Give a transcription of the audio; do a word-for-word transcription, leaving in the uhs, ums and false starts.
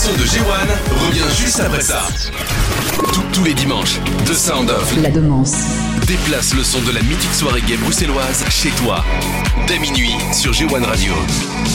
son de G un revient juste après ça. Tous- Tous les dimanches, The Sound of La Demance. déplace le son de la mythique soirée gay bruxelloise chez toi. Dès minuit sur G un Radio.